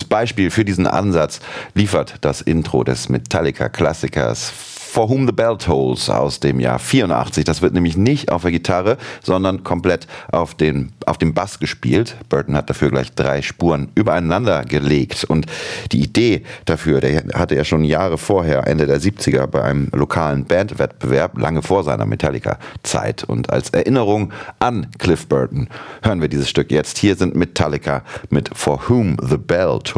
Beispiel für diesen Ansatz liefert das Intro des Metallica-Klassikers For Whom the Bell Tolls aus dem Jahr 84. Das wird nämlich nicht auf der Gitarre, sondern komplett auf dem Bass gespielt. Burton hat dafür gleich 3 Spuren übereinander gelegt. Und die Idee dafür, der hatte er schon Jahre vorher, Ende der 70er, bei einem lokalen Bandwettbewerb, lange vor seiner Metallica-Zeit. Und als Erinnerung an Cliff Burton hören wir dieses Stück jetzt. Hier sind Metallica mit For Whom the Bell Tolls.